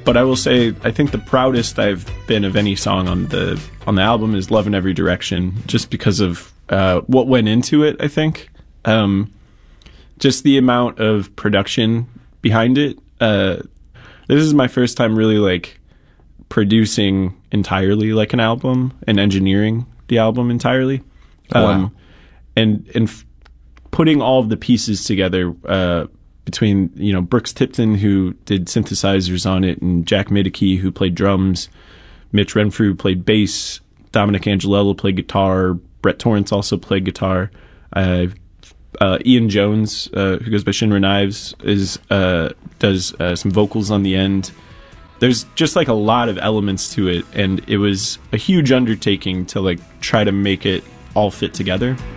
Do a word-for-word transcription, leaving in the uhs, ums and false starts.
but I will say, I think the proudest I've been of any song on the on the album is "Love in Every Direction," just because of uh, what went into it. I think um, just the amount of production behind it. Uh, this is my first time really like producing entirely like an album and engineering the album entirely. Oh, um, wow. and and f- putting all of the pieces together uh, between, you know, Brooks Tipton, who did synthesizers on it, and Jack Middeky, who played drums, Mitch Renfrew played bass, Dominic Angelello played guitar, Brett Torrance also played guitar, uh, uh, Ian Jones, uh, who goes by Shinra Knives, is uh, does uh, some vocals on the end. There's just like a lot of elements to it, and it was a huge undertaking to like try to make it all fit together.